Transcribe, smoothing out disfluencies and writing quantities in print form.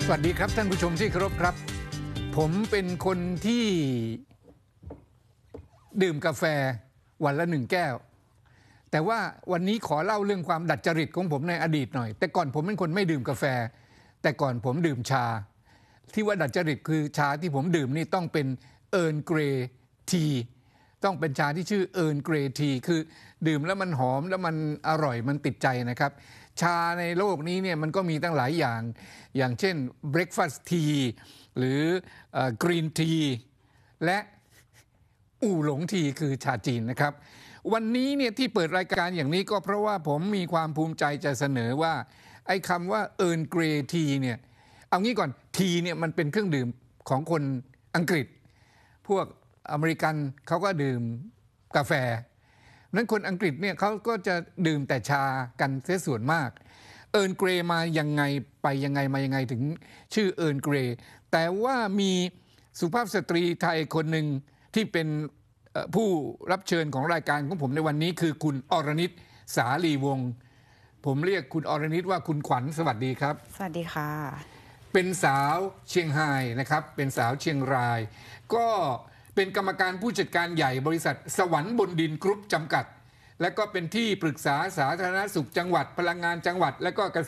สวัสดีครับท่านผู้ชมที่เคารพครับผมเป็นคนที่ดื่มกาแฟวันละ1 แก้วแต่ว่าวันนี้ขอเล่าเรื่องความดัดจริตของผมในอดีตหน่อยแต่ก่อนผมเป็นคนไม่ดื่มกาแฟแต่ก่อนผมดื่มชาที่ว่าดัดจริตคือชาที่ผมดื่มนี่ต้องเป็นเอิร์ลเกรย์ทีต้องเป็นชาที่ชื่อเอิร์ลเกรย์ทีคือดื่มแล้วมันหอมแล้วมันอร่อยมันติดใจนะครับชาในโลกนี้เนี่ยมันก็มีตั้งหลายอย่างเช่น breakfast tea หรือ green tea และอู่หลงทีคือชาจีนนะครับวันนี้เนี่ยที่เปิดรายการอย่างนี้ก็เพราะว่าผมมีความภูมิใจจะเสนอว่าไอ้คำว่าเอิร์ลเกรย์ทีเนี่ยเอางี้ก่อนทีเนี่ยมันเป็นเครื่องดื่มของคนอังกฤษพวกอเมริกันเขาก็ดื่มกาแฟนั้นคนอังกฤษเนี่ยเขาก็จะดื่มแต่ชากันเสียส่วนมากเอิร์ลเกรย์มายังไงไปยังไงมายังไงถึงชื่อเอิร์ลเกรย์แต่ว่ามีสุภาพสตรีไทยคนหนึ่งที่เป็นผู้รับเชิญของรายการของผมในวันนี้คือคุณอรณิตสาลีวงศ์ผมเรียกคุณอรณิตว่าคุณขวัญสวัสดีครับสวัสดีค่ะเป็นสาวเชียงไฮ้นะครับเป็นสาวเชียงรายก็เป็นกรรมการผู้จัดการใหญ่บริษัทสวรรค์บนดินกรุ๊ปจำกัดและก็เป็นที่ปรึกษาสาธารณสุขจังหวัดพลังงานจังหวัดและก็เก